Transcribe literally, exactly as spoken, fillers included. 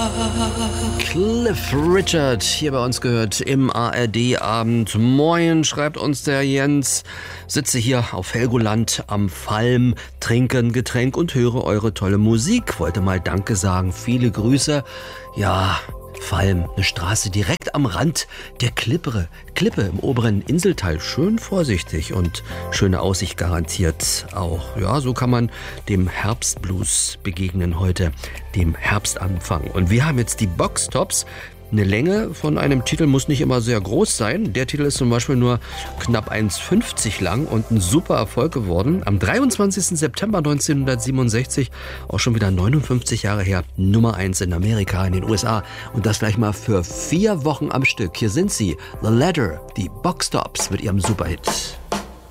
Cliff Richard, hier bei uns gehört im A R D-Abend. Moin, schreibt uns der Jens. Sitze hier auf Helgoland am Falm, trinke ein Getränk und höre eure tolle Musik. Wollte mal Danke sagen, viele Grüße. Ja, Falm, eine Straße direkt am Rand der Klippe, Klippe im oberen Inselteil. Schön vorsichtig und schöne Aussicht garantiert auch. Ja, so kann man dem Herbstblues begegnen heute, dem Herbstanfang. Und wir haben jetzt die Boxtops. Eine Länge von einem Titel muss nicht immer sehr groß sein. Der Titel ist zum Beispiel nur knapp eins fünfzig lang und ein super Erfolg geworden. Am dreiundzwanzigsten September neunzehnhundertsiebenundsechzig, auch schon wieder neunundfünfzig Jahre her, Nummer eins in Amerika, in den U S A. Und das gleich mal für vier Wochen am Stück. Hier sind sie, The Ladder, die Boxtops mit ihrem Superhit.